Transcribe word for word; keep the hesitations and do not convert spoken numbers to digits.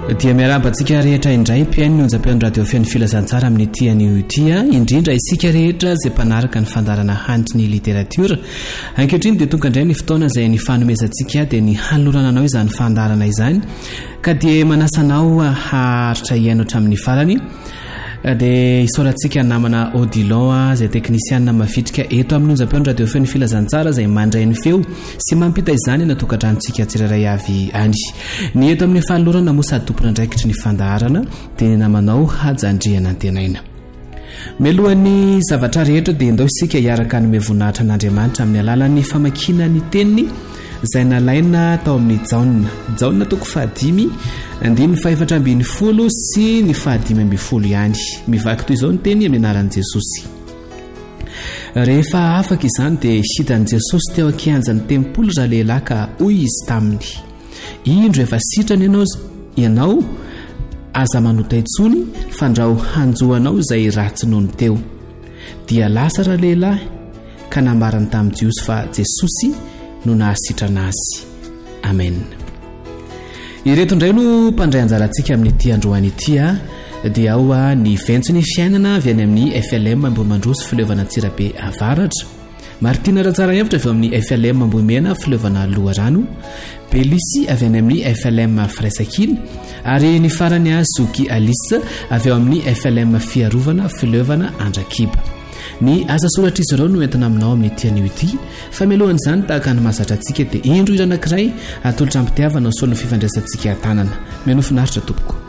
dia miarabantsika rehetra indray piainy ny onjam-peon'ny radio feno filazantsara amin'ny tiany tia indrindra isika rehetra izay mpanaraka ny fandarana handry ny literatiora ankehitriny dia tonga indray ny fotoana izay ny fanomezantsika dia ny hanolorana anao izany fandarana izany ka dia manasanao haharitra iaino hatramin'ny farany dia isorantsika namana Odilon izay teknisianina mafitrika eto amin'ny onjam-peon'ny radio feno filazantsara izay mandray ny feo sy mampita izany natokatrantsika tsirairay avy any ny eto amin'ny fanolorana moa sady tompona ndraikitry ny fandaharana dia ny namanao hajandriana antenaina melohan'ny zavatra rehetra dia ndao isika hiaraka ny mevonahitra n'Andriamanitra amin'ny alalan'ny famakina ny teniny izay nalaina tao amin'ny jaona jaona toko fahadimy andiny faefatra ambin'ny folo sy ny fahadimy ambin'ny folo ihany mivaky toy izao ny teny amin'ny anaran'i Jesosy. Rehefa afaka izany dia hitan'i Jesosy teo ankianjan'ny tempolo raha lehilahy ka hoy izy taminy, indro efa sitrany ianao ianao aza manota intsony fandrao hanjoanao izay ratsy nono teo. Dia lasa raha lehilahy ka namarany tamin'i Jiosy fa Jesosy no nahasitrana azy. Amen. Ireto indray no mpandray anjarantsika amin'ny ity androany ity dia ao ny ventsy ny fiainana avy any amin'ny F L M Ambohimandroso fileovana Tsirabe Avaratra, Martina Ratsara Evitra avy amin'ny F L M Ambohimena fileovana Loharano, Belisy avy any amin'ny F L M Fraisakina ary ny farany Zoky Alisa avy ao amin'ny F L M Fiarovana fileovana Andrakiba. Ny asa soratra izy ireo no entina aminao amin'ny tianio ity fa melohan'izany tahaka ny mahazatra antsika dia indro iray anankiray atolotra ampitiavana solon'ny fifandraisantsika tanana. Meno finaritra tompoko.